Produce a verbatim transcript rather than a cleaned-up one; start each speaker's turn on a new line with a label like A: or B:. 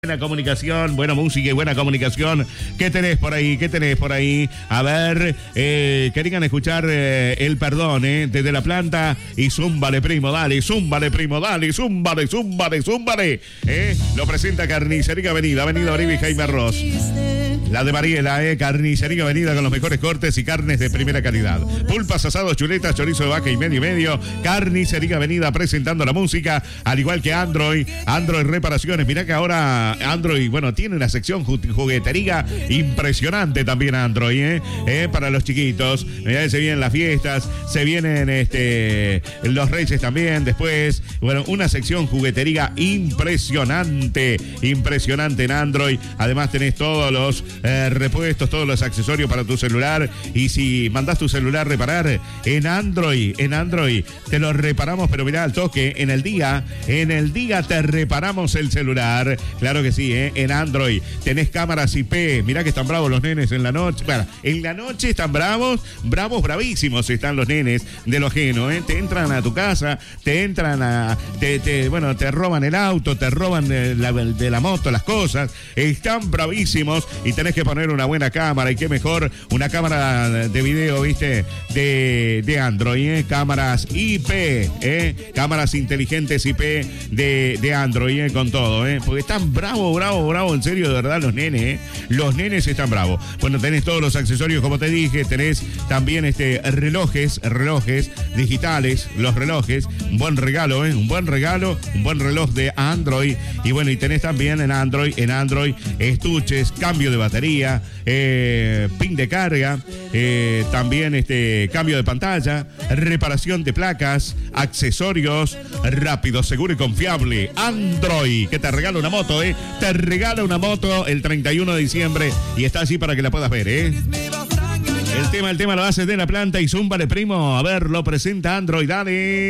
A: Buena comunicación, buena música y buena comunicación. ¿Qué tenés por ahí? ¿Qué tenés por ahí? A ver, eh, querían escuchar eh, El Perdón, eh, desde la planta y zúmbale, primo, dale, zúmbale, primo, dale, zúmbale, zúmbale, zúmbale. Eh, lo presenta Carnicería Avenida, Avenida Oribe y Jaime Ross. La de Mariela, eh, Carnicería Avenida con los mejores cortes y carnes de primera calidad. Pulpas, asados, chuletas, chorizo de vaca y medio y medio. Carnicería Avenida presentando la música, al igual que Android, Android Reparaciones. Mirá que ahora Android, bueno, tiene una sección ju- juguetería impresionante también Android, ¿eh? ¿eh? Para los chiquitos. Mirá, se vienen las fiestas, se vienen este los Reyes también después. Bueno, una sección juguetería impresionante, impresionante en Android. Además tenés todos los eh, repuestos, todos los accesorios para tu celular. Y si mandás tu celular reparar en Android, en Android te lo reparamos, pero mirá al toque, en el día, en el día te reparamos el celular. Claro que sí, ¿eh? En Android tenés cámaras I P. Mirá que están bravos los nenes en la noche. Bueno, en la noche están bravos, bravos, bravísimos están los nenes de lo ajeno, ¿eh? Te entran a tu casa, te entran a... Te, te, bueno, te roban el auto, te roban de la, de la moto las cosas. Están bravísimos y tenés que poner una buena cámara. Y qué mejor, una cámara de video, ¿viste? De, de Android, ¿eh? Cámaras I P, ¿eh? Cámaras inteligentes I P de, de Android, ¿eh? Con todo, ¿eh? Porque están bravos, bravos, bravos, en serio, de verdad, los nenes, ¿eh? Los nenes están bravos. Bueno, tenés todos los accesorios, como te dije, tenés también este relojes, relojes digitales, los relojes, un buen regalo, ¿eh? Un buen regalo, un buen reloj de Android. Y bueno, y tenés también en Android, en Android, estuches, cambio de batería, eh, pin de carga, eh, también este cambio de pantalla, reparación de placas, accesorios, rápido, seguro y confiable. Android, que te regala una moto, ¿eh? Te regala una moto el treinta y uno de diciembre y está allí para que la puedas ver, ¿eh? El tema, el tema lo haces de la planta y zúmbale, primo. A ver, lo presenta Android, dale.